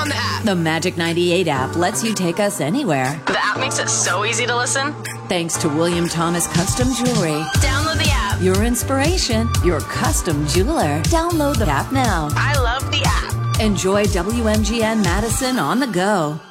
the app. The Magic 98 app lets you take us anywhere. The app makes it so easy to listen. Thanks to William Thomas Custom Jewelry. Download the app. Your inspiration, your custom jeweler. Download the app now. I love the app. Enjoy WMGN Madison on the go.